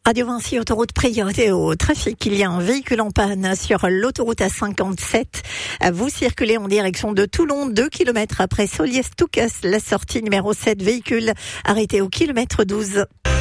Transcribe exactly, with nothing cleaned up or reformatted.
Radio Vinci, autoroute priorité au trafic. Il y a un véhicule en panne sur l'autoroute A cinquante-sept. Vous circulez en direction de Toulon, deux kilomètres après Soliès-Toucas, la sortie numéro sept, véhicule arrêté au kilomètre douze.